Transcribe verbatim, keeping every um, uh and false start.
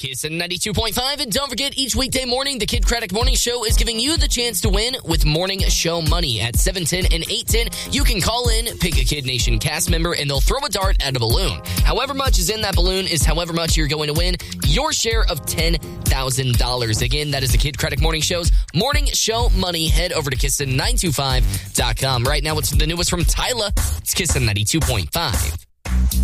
Kiss ninety-two point five, and don't forget, each weekday morning, the Kid Craddock Morning Show is giving you the chance to win with Morning Show money. At seven ten and eight ten, you can call in, pick a Kid Nation cast member, and they'll throw a dart at a balloon. However much is in that balloon is however much you're going to win your share of ten thousand dollars. Again, that is the Kid Craddock Morning Show's Morning Show money. Head over to kissin nine two five dot com. Right now, it's the newest from Tyla. It's Kissin ninety-two point five.